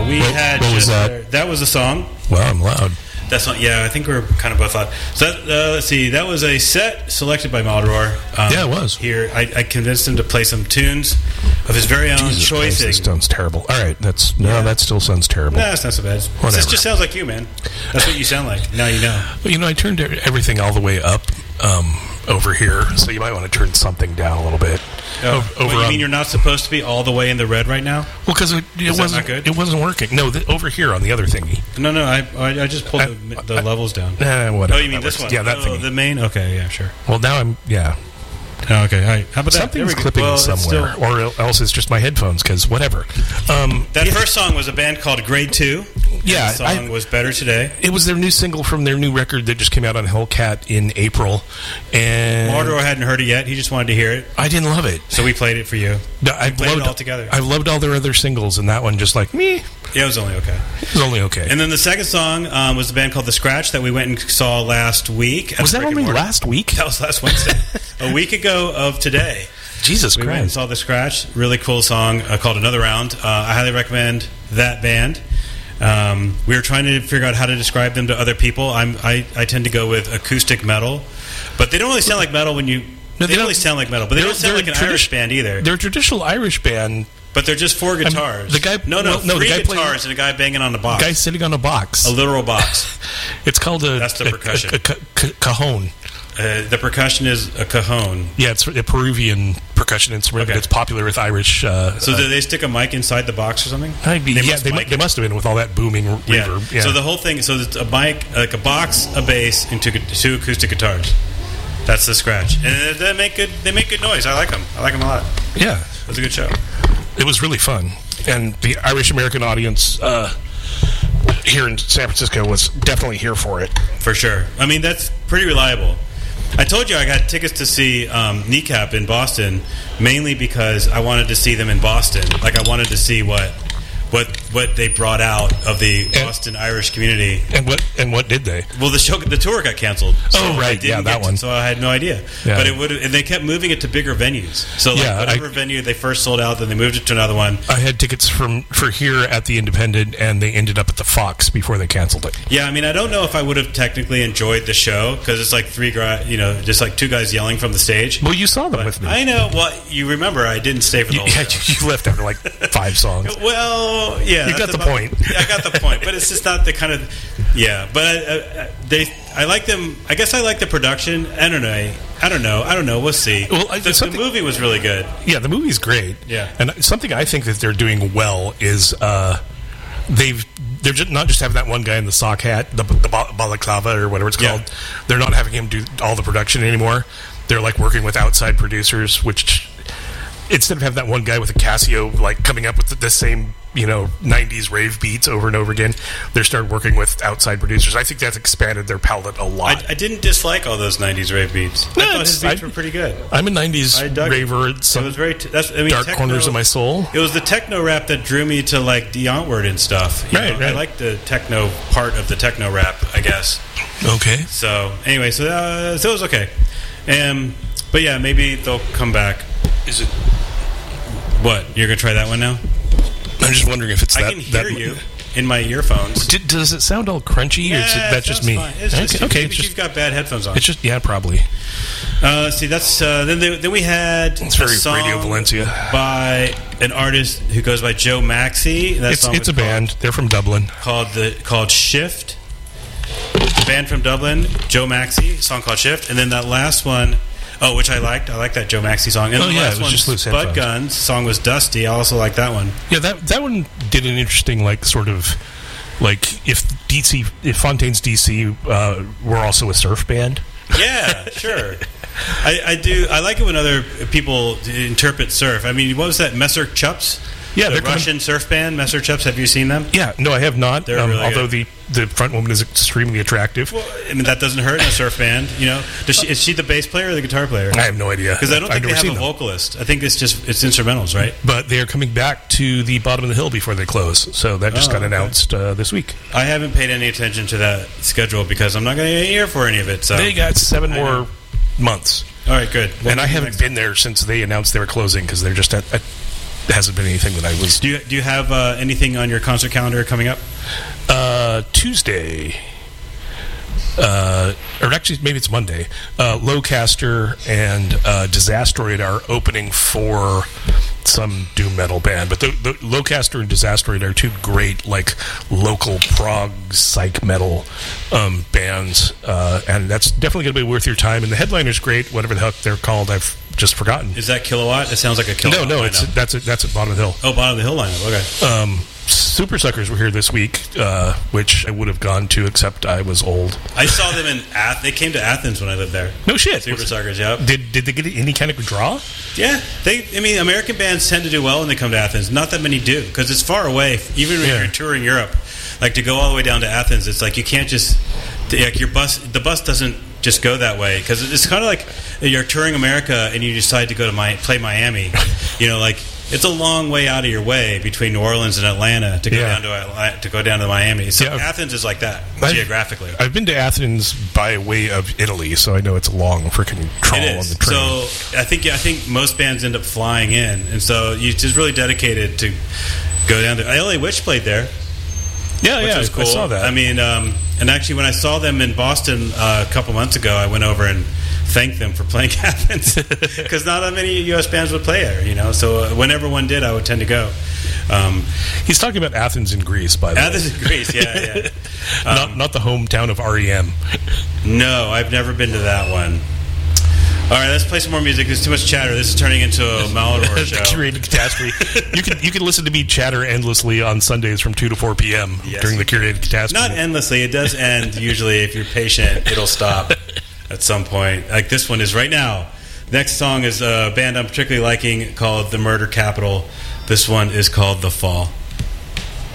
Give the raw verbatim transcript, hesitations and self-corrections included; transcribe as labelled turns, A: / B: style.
A: we
B: what,
A: had
B: what was
A: just,
B: that?
A: uh, that was a song.
B: Wow, I'm loud.
A: That's not. Yeah, I think we we're kind of both loud. So that, uh, let's see. That was a set selected by Maldoror. Um,
B: Yeah, it was.
A: Here, I, I convinced him to play some tunes of his very own
B: Jesus Christ,
A: choicing.
B: this sounds terrible. All right, that's no,
A: Yeah.
B: that still sounds terrible.
A: Nah, it's not so bad.
B: Whatever.
A: This just sounds like you, man. That's what you sound like. Now you know.
B: Well, you know, I turned everything all the way up um, over here, so you might want to turn something down a little bit.
A: Oh,
B: O- over
A: what, you
B: on-
A: mean you're not supposed to be all the way in the red right now?
B: Well, because it, it
A: Is that
B: wasn't
A: not good?
B: it wasn't working. No, the, over here on the other thingy.
A: No, no. I I, I just pulled
B: I-
A: the, the
B: I-
A: levels down.
B: Eh, whatever.
A: Oh, you mean
B: that
A: this
B: works.
A: one?
B: Yeah, that
A: oh,
B: thingy.
A: the main. Okay, yeah, sure.
B: Well, now I'm yeah.
A: Oh, okay, all right. How about that?
B: Something's
A: There we go.
B: clipping
A: well, it's
B: somewhere,
A: still-
B: or else it's just my headphones. Because whatever. Um,
A: that
B: yeah,
A: first song was a band called Grade Two.
B: Yeah,
A: the song
B: I-
A: was Better Today.
B: it was their new single from their new record that just came out on Hellcat in April, and
A: Mordor hadn't heard it yet. He just wanted to hear it,
B: I didn't love it.
A: so we played it for you.
B: No, I
A: played it
B: loved
A: all together.
B: I loved all their other singles, and that one just like me.
A: Yeah, it was only okay.
B: It was only okay.
A: And then the second song um, was the band called The Scratch that we went and saw last week. at
B: was that
A: Brick and
B: only
A: Mortar.
B: last week?
A: That was last Wednesday. A week ago of today.
B: Jesus
A: We went and
B: Christ!
A: saw The Scratch. Really cool song uh, called Another Round. Uh, I highly recommend that band. Um, we were trying to figure out how to describe them to other people. I'm, I, I tend to go with acoustic metal. But they don't really sound like metal when you...
B: No,
A: they,
B: they
A: don't
B: don't-
A: really sound like metal. But they
B: they're-
A: don't sound
B: they're
A: like an
B: tradi-
A: Irish band either.
B: They're a traditional Irish band.
A: But they're just four guitars.
B: the guy-
A: no, no,
B: well, no, the
A: three
B: guy playing-
A: guitars and a guy banging on a box.
B: Guy sitting on a box.
A: A literal box.
B: It's called a.
A: That's the
B: a-
A: percussion.
B: A, a, ca- ca- cajon.
A: Uh, the percussion is a cajon.
B: Yeah, it's a Peruvian percussion instrument
A: Okay.
B: that's popular with Irish. Uh,
A: So
B: uh,
A: did they stick a mic inside the box or something?
B: I'd be-
A: They
B: yeah,
A: must
B: they, mu-
A: mic
B: they
A: it.
B: must have been with all that booming
A: Yeah.
B: reverb. Yeah.
A: So the whole thing. So it's a mic, like a box, a bass, and two, gu- two acoustic guitars. That's The Scratch, and they make good. They make good noise. I like them. I like them a lot.
B: yeah,
A: It was a good show.
B: it was really fun, and the Irish American audience uh, here in San Francisco was definitely here for it.
A: For sure. I mean, that's pretty reliable. I told you I got tickets to see um, Kneecap in Boston, mainly because I wanted to see them in Boston. Like, I wanted to see what what what they brought out of the Boston Irish community.
B: And what and what did they?
A: Well, the show, the tour got canceled. So
B: Oh, right.
A: I didn't
B: Yeah, that
A: get to-
B: one.
A: So I had no idea.
B: Yeah.
A: But it would, and they kept moving it to bigger venues. So like
B: Yeah,
A: whatever
B: I-
A: venue they first sold out, then they moved it to another one.
B: I had tickets from for here at the Independent, and they ended up at the Fox before they canceled it.
A: Yeah, I mean, I don't know if I would have technically enjoyed the show because it's like three, gra- you know, just like two guys yelling from the stage.
B: Well, you saw them with me.
A: I know. Well, you remember I didn't stay for the
B: you,
A: whole
B: yeah,
A: show.
B: you left after like five songs.
A: Well, yeah,
B: You
A: that's
B: got the
A: about-
B: point.
A: Yeah, I got the point, but it's just not the kind of yeah. But I, I, they, I like them. I guess I like the production. I don't know. I don't know. I don't know. We'll see.
B: Well, I-
A: the, the
B: something-
A: movie was really good.
B: Yeah, the movie's great.
A: Yeah.
B: And something I think that they're doing well is uh, they've they're just not just having that one guy in the sock hat, the, the ba- balaclava or whatever it's
A: Yeah.
B: called. They're not having him do all the production anymore. They're like working with outside producers, which instead of having that one guy with a Casio like coming up with the, the same you know nineties rave beats over and over again, they started working with outside producers. I think that's expanded their palette a lot.
A: I, I didn't dislike all those nineties rave beats. I
B: No,
A: thought his
B: it's-
A: beats
B: I-
A: were pretty good.
B: I'm a nineties
A: I dug it.
B: raver. At
A: It
B: some
A: was very. T- that's, I mean,
B: dark
A: techno-
B: corners of my soul.
A: It was the techno rap that drew me to like Dionward and stuff. you
B: Right,
A: know?
B: right.
A: I like the techno part of the techno rap, I guess.
B: Okay.
A: So anyway, so uh, so it was okay. Um, but yeah, maybe they'll come back.
B: Is it?
A: What? You're gonna try that one now?
B: I'm just wondering if it's
A: I
B: that.
A: can hear
B: that,
A: you in my earphones.
B: D- does it sound all crunchy, or is it,
A: Yeah,
B: that's just
A: sounds
B: me?
A: fine. It's
B: okay,
A: just,
B: okay,
A: maybe
B: it's
A: you've
B: just,
A: got bad headphones on.
B: it's just yeah, probably.
A: Uh, let's see. That's uh, then. They, then we had
B: It's very
A: a song
B: Radio Valencia.
A: by an artist who goes by Joe Maxey. That
B: It's
A: song
B: it's
A: was
B: a band. They're from Dublin.
A: called, called the called Shift. The band from Dublin, Joe Maxey, song called Shift, and then that last one. Oh, which I liked. I like that Joe Maxey song. And
B: Oh,
A: the
B: yeah,
A: last
B: it was
A: one,
B: just loose
A: Spud
B: headphones.
A: Guns song was Dusty. I also like that one.
B: Yeah, that that one did an interesting like sort of like if D C if Fontaine's D C uh, were also a surf band.
A: Yeah, sure. I, I do. I like it when other people interpret surf. I mean, what was that? Messer Chups?
B: Yeah,
A: the
B: they're coming-
A: Russian surf band, Messer Chups. Have you seen them?
B: Yeah, no, I have not.
A: They're
B: Um,
A: really
B: although
A: good.
B: the the front woman is extremely attractive.
A: Well, I mean, that doesn't hurt in a surf band. You know, Does she, is she the bass player or the guitar player?
B: I have no idea
A: Because I don't
B: I've
A: think they
B: never
A: have
B: seen
A: a
B: them.
A: vocalist. I think it's just it's instrumentals, right?
B: But they are coming back to the bottom of the hill before they close. So that just
A: Oh,
B: got
A: okay.
B: announced uh, this week.
A: I haven't paid any attention to that schedule because I'm not going to get here for any of it. So,
B: They got seven
A: I
B: more
A: know.
B: months.
A: all right, good. Well,
B: And I
A: maybe
B: haven't
A: next-
B: been there since they announced they were closing because they're just at, at hasn't been anything that I was.
A: Do you do you have uh, anything on your concert calendar coming up?
B: Uh, Tuesday. Uh, or actually, maybe it's Monday. Uh, Lowcaster and uh, Disasteroid are opening for some doom metal band, but the, the Lowcaster and Disasteroid are two great, like, local prog psych metal um, bands, uh, and that's definitely going to be worth your time. And the headliner's great, whatever the heck they're called. I've just forgotten.
A: Is that Kilowatt? It sounds like a Kilowatt.
B: No, no, it's that's a, that's at Bottom of the Hill.
A: Oh, Bottom of the Hill lineup. Okay.
B: Um, Super Suckers were here this week, uh, which I would have gone to, except I was old.
A: I saw them in Ath. They came to Athens when I lived there.
B: No shit.
A: Super Suckers, yeah.
B: Did did they get any kind of draw?
A: Yeah, they. I mean, American bands tend to do well when they come to Athens. Not that many do, because it's far away. Even when
B: Yeah.
A: you're touring Europe, like to go all the way down to Athens, it's like you can't just like your bus. The bus doesn't just go that way, because it's kind of like you're touring America and you decide to go to my play Miami. You know, like. It's a long way out of your way between New Orleans and Atlanta to go
B: Yeah.
A: down to Atla- to go down to Miami. So
B: Yeah.
A: Athens is like that
B: I've-
A: geographically.
B: I've been to Athens by way of Italy, so I know it's a long freaking trawl
A: It
B: on
A: is.
B: the train.
A: So I think I think most bands end up flying in, and so you just really dedicated to go down there. L A Witch played there,
B: yeah,
A: which
B: yeah,
A: was cool.
B: I saw that.
A: I mean, um, and actually, when I saw them in Boston uh, a couple months ago, I went over and thanked them for playing Athens, because not that many U S bands would play there. You know, so uh, whenever one did, I would tend to go. Um,
B: He's talking about Athens in Greece, by the
A: Athens
B: way.
A: in Greece, yeah, yeah. Um,
B: not not the hometown of R E M.
A: No, I've never been to that one. All right, let's play some more music. There's too much chatter. This is turning into a Malador show.
B: Curated catastrophe. you can you can listen to me chatter endlessly on Sundays from two to four p.m.
A: Yes,
B: during the
A: you
B: curated catastrophe.
A: Not endlessly. It does end usually. If you're patient, it'll stop at some point. Like this one is right now. Next song is a band I'm particularly liking called The Murder Capital. This one is called The Fall.